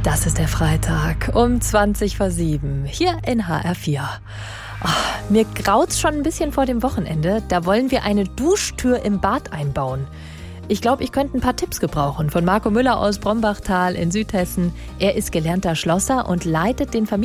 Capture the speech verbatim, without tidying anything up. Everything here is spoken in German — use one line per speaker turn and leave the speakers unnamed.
Das ist der Freitag um zwanzig vor sieben hier in H R vier. Oh, mir graut's schon ein bisschen vor dem Wochenende. Da wollen wir eine Duschtür im Bad einbauen. Ich glaube, ich könnte ein paar Tipps gebrauchen von Marco Müller aus Brombachtal in Südhessen. Er ist gelernter Schlosser und leitet den Familien